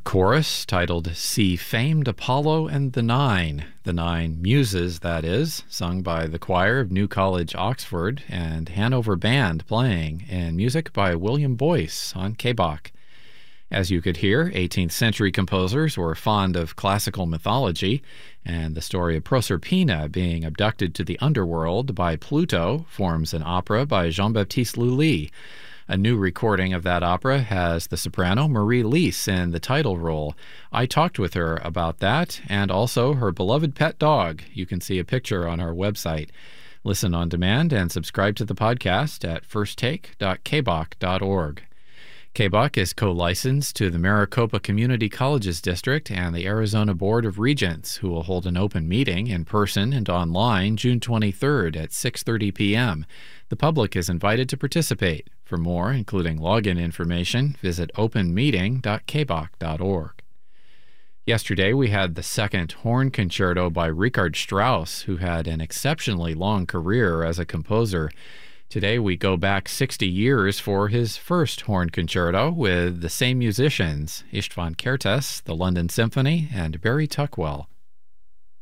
chorus titled See Famed Apollo and the Nine Muses, that is, sung by the choir of New College, Oxford, and Hanover Band playing, and music by William Boyce on K-Bach. As you could hear, 18th century composers were fond of classical mythology, and the story of Proserpina being abducted to the underworld by Pluto forms an opera by Jean-Baptiste Lully. A new recording of that opera has the soprano Marie Lees in the title role. I talked with her about that and also her beloved pet dog. You can see a picture on our website. Listen on demand and subscribe to the podcast at firsttake.kbach.org. K-Bach is co-licensed to the Maricopa Community Colleges District and the Arizona Board of Regents, who will hold an open meeting in person and online June 23rd at 6:30 p.m. The public is invited to participate. For more, including login information, visit openmeeting.kbach.org. Yesterday, we had the second horn concerto by Richard Strauss, who had an exceptionally long career as a composer. Today, we go back 60 years for his first horn concerto with the same musicians, István Kertész, the London Symphony, and Barry Tuckwell.